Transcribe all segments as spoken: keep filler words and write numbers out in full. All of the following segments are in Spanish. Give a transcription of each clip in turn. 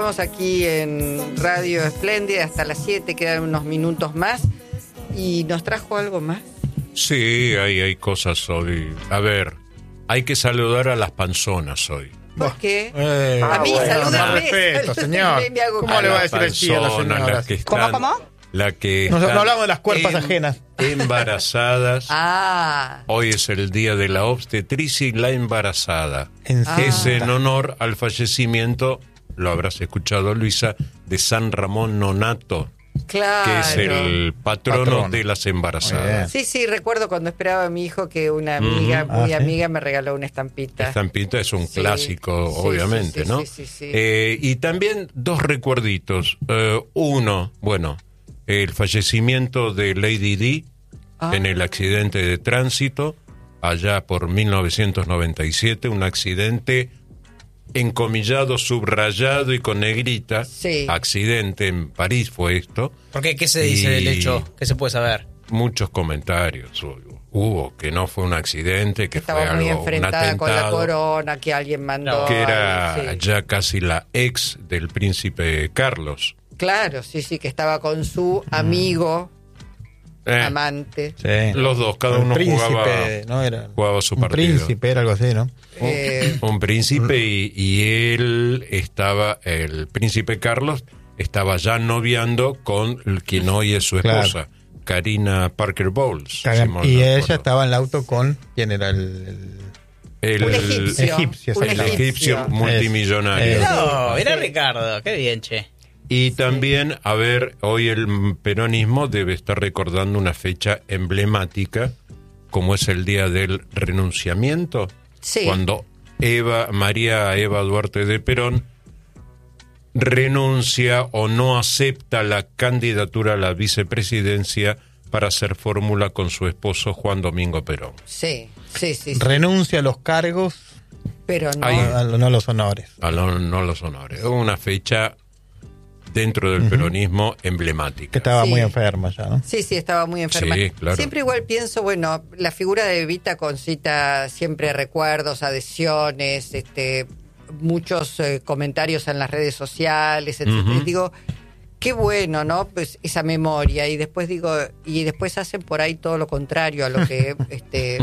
Estamos aquí en Radio Espléndida hasta las siete, quedan unos minutos más. ¿Y nos trajo algo más? Sí, hay, hay cosas hoy. A ver, hay que saludar a las panzonas hoy. ¿Por qué? Eh, a mí, bueno, salúdame. respeto, señor. ¿Cómo le va a decir así a las señoras? Que están, ¿Cómo, cómo? La que No, no están hablamos de las cuerpas en- ajenas. Embarazadas. Ah, Hoy es el día de la obstetricia y la embarazada. En Ah. Es en serio. honor al fallecimiento, lo habrás escuchado, Luisa, de San Ramón Nonato, claro. que es el patrono, Patrono. de las Muy embarazadas. Sí, sí, recuerdo cuando esperaba a mi hijo que una amiga, Ujú. muy Ah, ¿sí? amiga, me regaló una estampita. Estampita es un Sí. clásico, Sí, obviamente, sí, sí, ¿no? sí, sí, sí. Eh, y también dos recuerditos. Eh, uno, bueno, el fallecimiento de Lady Di Ah. en el accidente de tránsito, allá por mil novecientos noventa y siete, un accidente encomillado, subrayado y con negrita. Sí. Accidente en París fue esto. ¿Por qué? ¿Qué se dice Y- del hecho? ¿Qué se puede saber? Muchos comentarios hubo, hubo, que no fue un accidente, que fue Estaba muy algo, un enfrentada con la atentado. corona que alguien mandó. Que era sí. ya casi la ex del príncipe Carlos. Claro, sí, sí, que estaba con su amigo, Eh, amante. Sí. Los dos, cada Un uno príncipe, jugaba, ¿no? Era jugaba su un partido. príncipe, era algo así, ¿no? Eh, Un príncipe y, y él estaba, el príncipe Carlos estaba ya noviando con el quien hoy es su esposa, Karina Parker Bowles. si mal Y no ella recuerdo. estaba en el auto con... ¿Quién era el...? el- El, un egipcio. egipcio, un el exactamente. egipcio multimillonario. Es- No, era Sí. Ricardo. Qué bien, che. Y también, a ver, hoy el peronismo debe estar recordando una fecha emblemática, como es el día del renunciamiento, Sí. cuando Eva, María Eva Duarte de Perón renuncia o no acepta la candidatura a la vicepresidencia para hacer fórmula con su esposo Juan Domingo Perón. sí, sí, sí, sí, Renuncia a los cargos, pero no. Ahí- a, lo- no a los honores. A lo- no los honores. Una fecha dentro del peronismo emblemática. Que estaba Sí. muy enferma ya, ¿no? Sí, sí, estaba muy enferma. Sí, claro. Siempre igual pienso, bueno, la figura de Evita concita siempre recuerdos, adhesiones, este, muchos eh, comentarios en las redes sociales, etcétera. Ujú. Y digo, qué bueno, ¿no? Pues esa memoria. Y después digo, y después hacen por ahí todo lo contrario a lo que, este,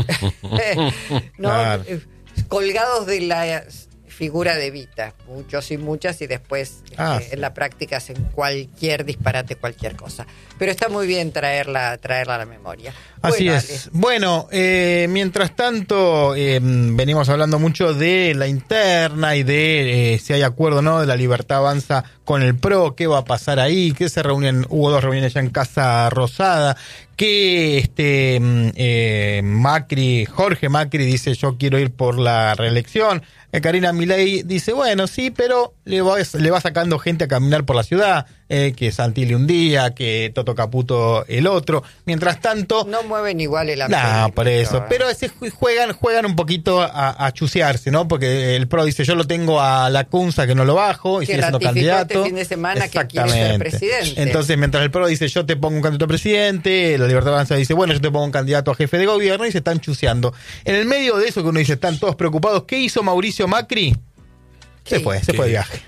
¿no? Claro. Eh, Colgados de la figura de Evita, muchos y muchas, y después Ah, este, sí. en la práctica hacen cualquier disparate, cualquier cosa. Pero está muy bien traerla, traerla a la memoria. Así Bueno, es. Bueno, eh, mientras tanto, eh, venimos hablando mucho de la interna y de eh, si hay acuerdo o no, de la Libertad Avanza con el P R O, qué va a pasar ahí, que se reúnen, hubo dos reuniones ya en Casa Rosada, que este mm, eh, Macri, Jorge Macri dice yo quiero ir por la reelección. Eh, Karina Milei dice, bueno, sí, pero le va, le va sacando gente a caminar por la ciudad, eh, que Santilli un día, que Toto Caputo el otro. Mientras tanto... No mueven igual el No, amperímetro, por eso. ¿eh? Pero ese ju- juegan, juegan un poquito a, a chusearse, ¿no? Porque el P R O dice, yo lo tengo a la Cunza que no lo bajo y Que sigue siendo ratificó candidato. este fin de semana que quiere ser Exactamente. presidente. Entonces, mientras el P R O dice, yo te pongo un candidato a presidente, la Libertad Avanza dice, bueno, yo te pongo un candidato a jefe de gobierno y se están chuseando. En el medio de eso que uno dice, están todos preocupados, ¿qué hizo Mauricio Macri? Se Sí. fue, se ¿Qué? fue de viaje.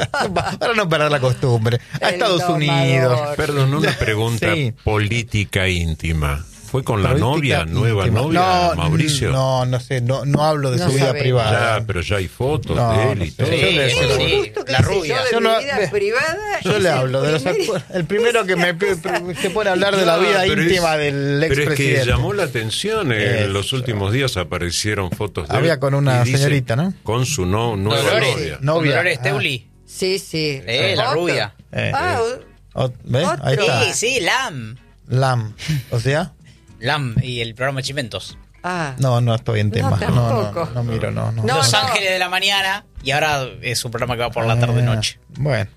Para no perder la costumbre. A El Estados domador. Unidos. Perdón, una pregunta Sí. política íntima. ¿Fue con la Política novia, nueva íntima. novia, no, Mauricio? No, no sé, no, no hablo de No su vida sabemos. privada. Ya, pero ya hay fotos No, de él no y sé. todo. Yo le- Sí, yo le- sí, Justo que la hice rubia. yo de Yo mi no- vida ve- privada. Yo es le el hablo de los primer- acu- el primero que me se pone a hablar de la vida Claro, pero íntima es- del Pero es que expresidente. llamó la atención. En Eso. los últimos días aparecieron fotos de Había él con una y dice, señorita, ¿no? Con su no, nueva Dolores. novia. Novia. Dolores Ah. Teuli. Sí, sí. Eh, la Otro. rubia. Eh, Ah, o- ¿Ves? otro. Ahí está. Sí, sí, Lam. Lam. O sea, Lam y el programa Chimentos. ah. no, no estoy en tema. No, no, tampoco. no, no miro, no. no. No, Los no. Ángeles de la Mañana. Y ahora es un programa que va por la tarde-noche. Ah, bueno.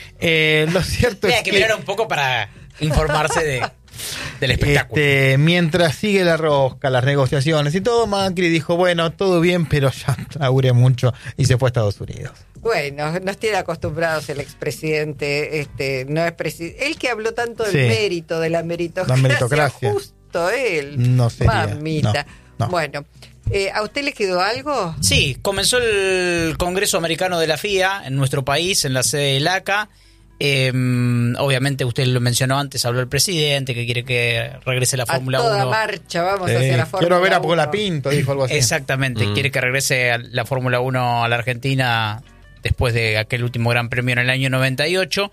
Eh, lo cierto Hay es que que... mirar un poco para informarse de, del espectáculo. Este, mientras sigue la rosca, las negociaciones y todo, Macri dijo, bueno, todo bien, pero ya traure mucho y se fue a Estados Unidos. Bueno, nos tiene acostumbrados el expresidente, este, no es presi- él que habló tanto del Sí. mérito, de la meritocracia, La meritocracia. justo él. No sería, Mamita. no, no. Bueno, Eh, ¿A usted le quedó algo? Sí, comenzó el Congreso Americano de la F I A en nuestro país, en la sede del A C A. Eh, obviamente usted lo mencionó antes, habló el presidente que quiere que regrese la Fórmula uno. A toda marcha, vamos Sí, hacia la Fórmula quiero ver a uno. Colapinto, dijo algo así. Exactamente, Mm. quiere que regrese a la Fórmula uno a la Argentina después de aquel último Gran Premio en el año noventa y ocho.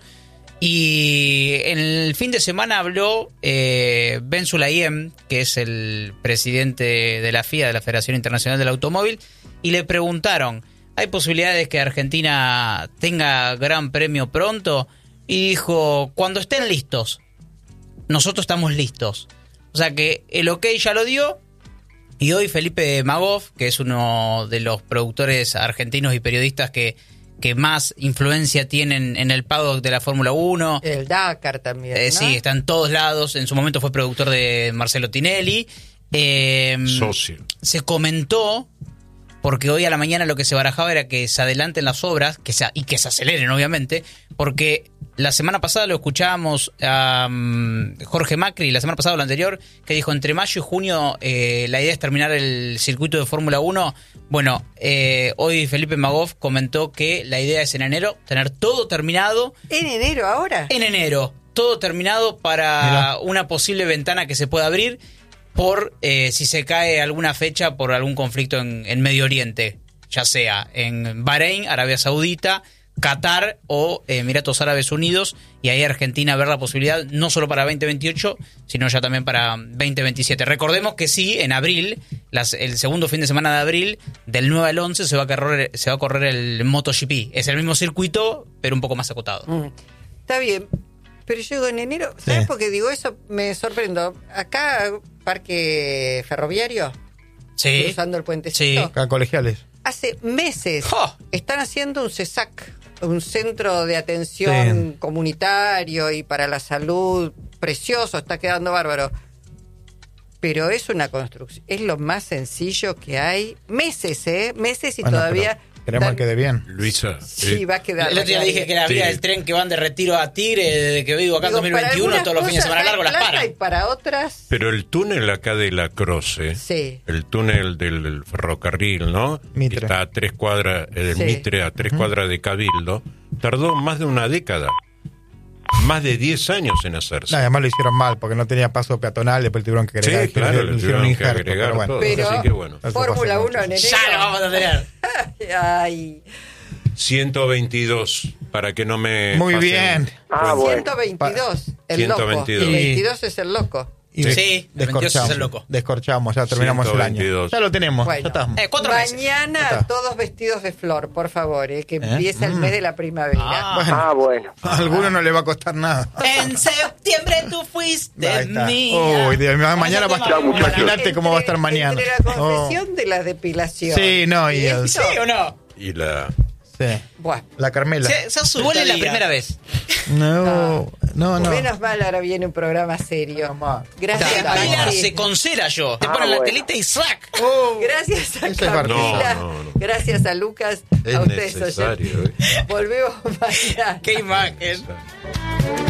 Y en el fin de semana habló eh, Ben Sulayem, que es el presidente de la F I A, de la Federación Internacional del Automóvil, y le preguntaron, ¿hay posibilidades que Argentina tenga Gran Premio pronto? Y dijo, cuando estén listos, nosotros estamos listos. O sea que el ok ya lo dio. Y hoy Felipe Magoff, que es uno de los productores argentinos y periodistas que, que más influencia tienen en el paddock de la Fórmula uno. El Dakar también, Eh, ¿no? Sí, está en todos lados. En su momento fue productor de Marcelo Tinelli. Eh, Socio. se comentó, porque hoy a la mañana lo que se barajaba era que se adelanten las obras que se, y que se aceleren, obviamente, porque la semana pasada lo escuchábamos a um, Jorge Macri, la semana pasada o la anterior, que dijo entre mayo y junio eh, la idea es terminar el circuito de Fórmula uno. Bueno, eh, hoy Felipe Magoff comentó que la idea es en enero tener todo terminado. ¿En enero ahora? En enero, todo terminado para Mirá. una posible ventana que se pueda abrir por eh, si se cae alguna fecha por algún conflicto en, en Medio Oriente, ya sea en Bahrein, Arabia Saudita, Qatar o eh, Emiratos Árabes Unidos, y ahí Argentina ver la posibilidad no solo para veinte veintiocho, sino ya también para veinte veintisiete. Recordemos que sí, en abril, las, el segundo fin de semana de abril, del nueve al once, se va a correr, se va a correr el MotoGP. Es el mismo circuito, pero un poco más acotado. Mm. Está bien, pero yo digo en enero, ¿sabes Sí. por qué digo eso? Me sorprendo. Acá, Parque Ferroviario, Sí, cruzando el puentecito, sí. Acá colegiales. hace meses ¡Ja! están haciendo un CESAC, un centro de atención Sí. comunitario y para la salud, precioso, está quedando bárbaro. Pero es una construcción, es lo más sencillo que hay. Meses, ¿eh? Meses y Bueno, todavía... pero Queremos dan- que quede bien. Luisa. Sí, eh, va a quedar. El otro día va a dije quedar que la vía Sí. del tren que van de Retiro a Tigre, desde que vivo acá en Digo, dos mil para veintiuno, algunas todos los fines de cosas semana hay largos las plata paran. Y para otras, Pero el túnel acá de la Croce, sí. el túnel del, del ferrocarril, ¿no? Mitre. Que está a tres cuadras, el Sí. Mitre a tres cuadras de Cabildo, tardó más de una década. Más de diez años en hacerse. No, además lo hicieron mal porque no tenía paso peatonal, después tuvieron que agregar. Sí, claro, le le hicieron tuvieron un que injerto, agregar pero bueno. todo. Pero Así que bueno. Eso Fórmula pasa uno en mucho. enero. Ya lo vamos a tener. Ay, ciento veintidós, para que no me Muy pasen bien. Ah, bueno. ciento veintidós, el ciento loco. veintidós. El veintidós es el loco. Y Sí, des- el veintioso descorchamos, es el loco. descorchamos, ya terminamos el año. ciento veintidós. Ya lo tenemos, Bueno. ya estamos. Eh, cuatro meses. Mañana Ya está. todos vestidos de flor, por favor, eh, que ¿Eh? empieza el Mm. mes de la primavera. Ah. Bueno, Ah, bueno. a alguno no le va a costar nada. En septiembre tú fuiste Ahí está. mía. Uy, Dios mío, mañana va a Chao, estar. muchachos. Imagínate cómo va a estar mañana. Entre la confesión de la depilación. Sí, no, y el- esto, ¿Sí o no? Y la... Sí. Bueno, La Carmela. Se, se asustó Igual es la día. primera vez. No, no, no. menos mal ahora viene un programa serio. Menos mal. Gracias De a bailarse sí. con cera yo. Te Ah, ponen la bueno. telita y ¡sac! Oh, Gracias a Ese es Camila, No, no, no. gracias a Lucas, Es a ustedes necesario, oyentes. ¿eh? Volvemos mañana. ¡Qué imagen!